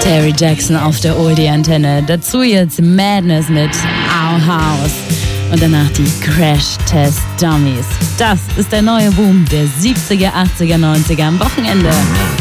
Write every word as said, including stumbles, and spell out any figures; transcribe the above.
Terry Jackson auf der Oldie-Antenne. Dazu jetzt Madness mit Our House. Und danach die Crash Test Dummies. Das ist der neue Boom der siebziger, achtziger, neunziger am Wochenende.